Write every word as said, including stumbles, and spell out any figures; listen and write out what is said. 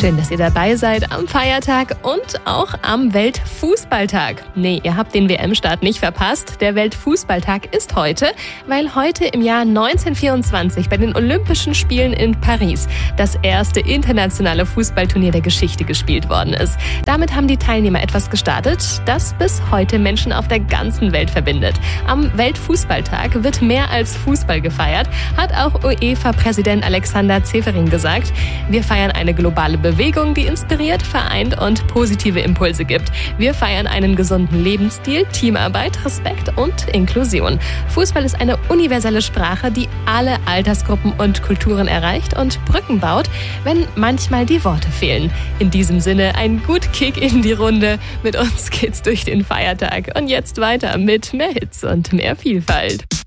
Schön, dass ihr dabei seid am Feiertag und auch am Weltfußballtag. Nee, ihr habt den W M-Start nicht verpasst. Der Weltfußballtag ist heute, weil heute im Jahr neunzehnhundertvierundzwanzig bei den Olympischen Spielen in Paris das erste internationale Fußballturnier der Geschichte gespielt worden ist. Damit haben die Teilnehmer etwas gestartet, das bis heute Menschen auf der ganzen Welt verbindet. Am Weltfußballtag wird mehr als Fußball gefeiert, hat auch UEFA-Präsident Alexander Ceferin gesagt. Wir feiern eine globale Bewegung, die inspiriert, vereint und positive Impulse gibt. Wir feiern einen gesunden Lebensstil, Teamarbeit, Respekt und Inklusion. Fußball ist eine universelle Sprache, die alle Altersgruppen und Kulturen erreicht und Brücken baut, wenn manchmal die Worte fehlen. In diesem Sinne ein gut Kick in die Runde. Mit uns geht's durch den Feiertag. Und jetzt weiter mit mehr Hits und mehr Vielfalt.